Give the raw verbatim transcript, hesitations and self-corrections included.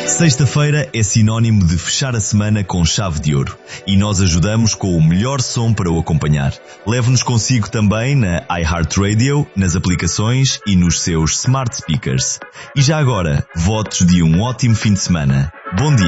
Sexta-feira é sinónimo de fechar a semana com chave de ouro e nós ajudamos com o melhor som para o acompanhar. Leve-nos consigo também na iHeartRadio, nas aplicações e nos seus smart speakers. E já agora, votos de um ótimo fim de semana. Bom dia.